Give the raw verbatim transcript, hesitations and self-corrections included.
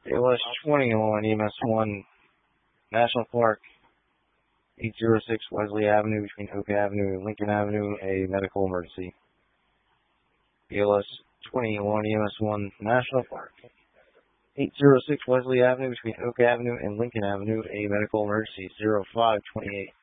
A L S twenty-one E M S one National Park, eight oh six Wesley Avenue between Oak Avenue and Lincoln Avenue, a medical emergency. A L S twenty-one E M S one National Park, eight oh six Wesley Avenue between Oak Avenue and Lincoln Avenue, a medical emergency. zero five twenty-eight.